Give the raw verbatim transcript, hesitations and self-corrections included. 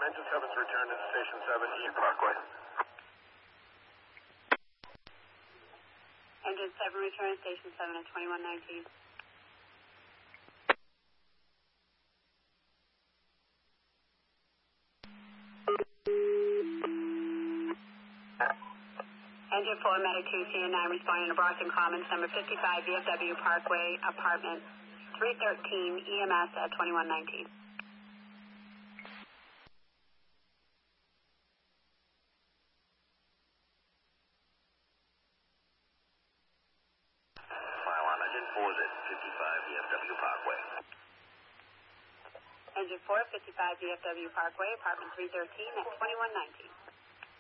Engine seven's returned at Station seven, E Parkway. Engine seven return at Station seven at twenty-one nineteen. Engine four, Medic two, C N nine responding to Brockton Commons, number fifty-five, V F W Parkway, apartment three thirteen, E M S at twenty-one nineteen. File on Engine four is at fifty-five, V F W Parkway. Engine four, fifty-five, V F W Parkway, apartment three thirteen at twenty-one nineteen.